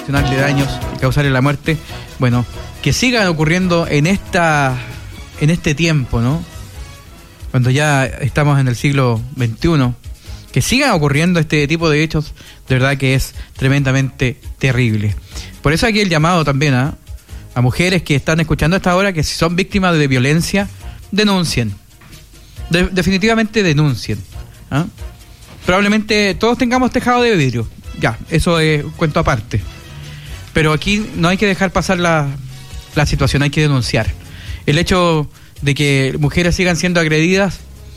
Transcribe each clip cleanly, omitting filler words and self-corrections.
ocasionarle daños y causarle la muerte. Bueno, que sigan ocurriendo en este tiempo, ¿no? Cuando ya estamos en el siglo XXI, que sigan ocurriendo este tipo de hechos, de verdad que es tremendamente terrible. Por eso aquí el llamado también a mujeres que están escuchando a esta hora, que si son víctimas de violencia, denuncien. Definitivamente denuncien. ¿Ah? Probablemente todos tengamos tejado de vidrio. Ya, eso es cuento aparte. Pero aquí no hay que dejar pasar la situación, hay que denunciar. El hecho de que mujeres sigan siendo agredidas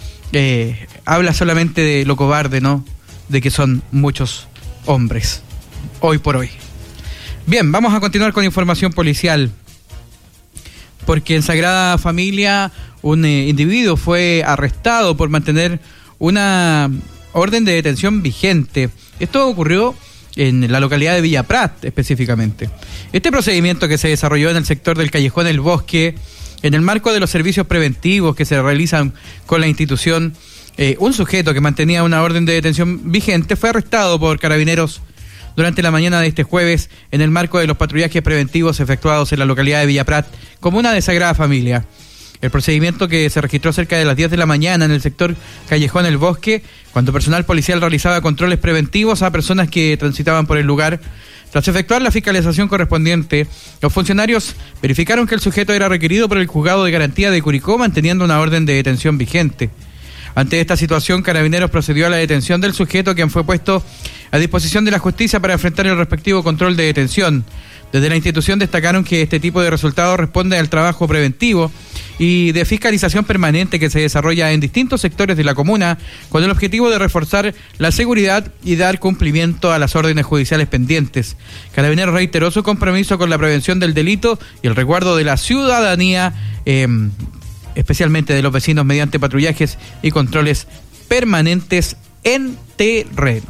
habla solamente de lo cobarde, ¿no? De que son muchos hombres, hoy por hoy. Bien, vamos a continuar con información policial. Porque en Sagrada Familia un individuo fue arrestado por mantener una orden de detención vigente. Esto ocurrió en la localidad de Villa Prat, específicamente. Este procedimiento que se desarrolló en el sector del Callejón El Bosque, en el marco de los servicios preventivos que se realizan con la institución, un sujeto que mantenía una orden de detención vigente fue arrestado por carabineros durante la mañana de este jueves en el marco de los patrullajes preventivos efectuados en la localidad de Villa Prat, comuna de Sagrada Familia. El procedimiento, que se registró cerca de las 10 de la mañana en el sector Callejón El Bosque, cuando personal policial realizaba controles preventivos a personas que transitaban por el lugar. Tras efectuar la fiscalización correspondiente, los funcionarios verificaron que el sujeto era requerido por el Juzgado de Garantía de Curicó, manteniendo una orden de detención vigente. Ante esta situación, Carabineros procedió a la detención del sujeto, quien fue puesto a disposición de la justicia para enfrentar el respectivo control de detención. Desde la institución destacaron que este tipo de resultados responde al trabajo preventivo y de fiscalización permanente que se desarrolla en distintos sectores de la comuna, con el objetivo de reforzar la seguridad y dar cumplimiento a las órdenes judiciales pendientes. Carabineros reiteró su compromiso con la prevención del delito y el resguardo de la ciudadanía, especialmente de los vecinos, mediante patrullajes y controles permanentes en terreno.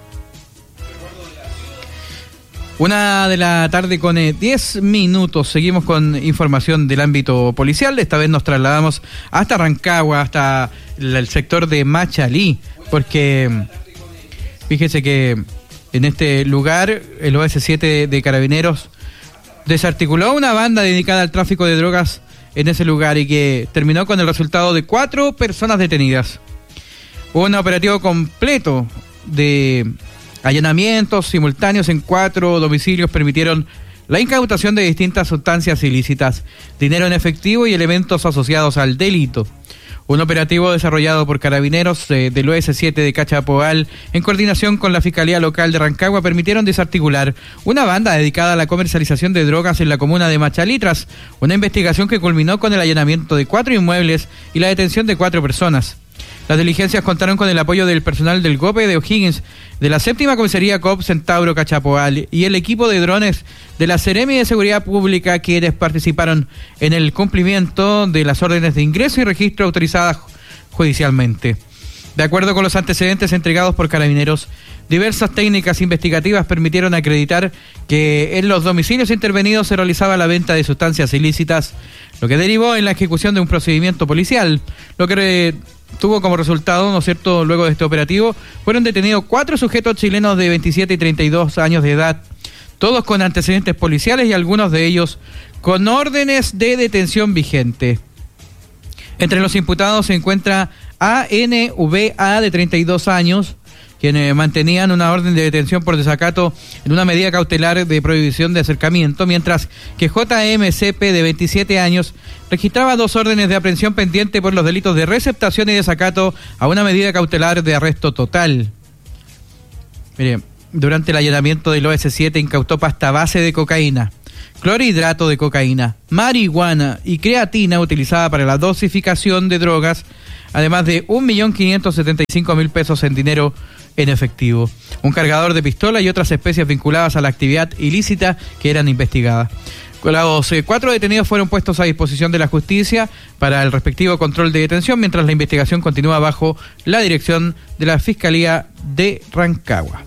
1:00 p.m. con 10 minutos. Seguimos con información del ámbito policial. Esta vez nos trasladamos hasta Rancagua, hasta el sector de Machalí, porque fíjese que en este lugar el OS7 de Carabineros desarticuló una banda dedicada al tráfico de drogas en ese lugar y que terminó con el resultado de 4 personas detenidas. Hubo un operativo completo de allanamientos simultáneos en 4 domicilios permitieron la incautación de distintas sustancias ilícitas, dinero en efectivo y elementos asociados al delito. Un operativo desarrollado por Carabineros del OS7 de Cachapoal, en coordinación con la Fiscalía Local de Rancagua, permitieron desarticular una banda dedicada a la comercialización de drogas en la comuna de Machalí, tras una investigación que culminó con el allanamiento de 4 inmuebles y la detención de 4 personas. Las diligencias contaron con el apoyo del personal del GOPE de O'Higgins, de la 7ª Comisaría COP Centauro Cachapoal y el equipo de drones de la Seremi de Seguridad Pública, quienes participaron en el cumplimiento de las órdenes de ingreso y registro autorizadas judicialmente. De acuerdo con los antecedentes entregados por Carabineros, diversas técnicas investigativas permitieron acreditar que en los domicilios intervenidos se realizaba la venta de sustancias ilícitas, lo que derivó en la ejecución de un procedimiento policial, lo que tuvo como resultado, ¿no es cierto?, luego de este operativo, fueron detenidos 4 sujetos chilenos de 27 y 32 años de edad, todos con antecedentes policiales y algunos de ellos con órdenes de detención vigente. Entre los imputados se encuentra ANVA, de 32 años, quienes mantenían una orden de detención por desacato en una medida cautelar de prohibición de acercamiento, mientras que JMCP, de 27 años, registraba 2 órdenes de aprehensión pendiente por los delitos de receptación y desacato a una medida cautelar de arresto total. Mire, durante el allanamiento del OS7 incautó pasta base de cocaína, clorhidrato de cocaína, marihuana y creatina utilizada para la dosificación de drogas, además de 1.575.000 pesos en dinero en efectivo, un cargador de pistola y otras especies vinculadas a la actividad ilícita que eran investigadas. Los 4 detenidos fueron puestos a disposición de la justicia para el respectivo control de detención, mientras la investigación continúa bajo la dirección de la Fiscalía de Rancagua.